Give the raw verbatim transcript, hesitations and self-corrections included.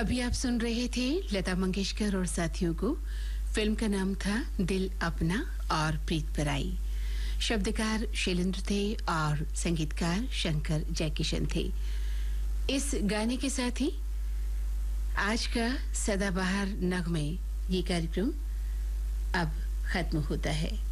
अभी आप सुन रहे थे लता मंगेशकर और साथियों को। फिल्म का नाम था दिल अपना और प्रीत पराई। शब्दकार शैलेंद्र थे और संगीतकार शंकर जयकिशन थे। इस गाने के साथ ही आज का सदाबहार नगमे ये कार्यक्रम अब खत्म होता है।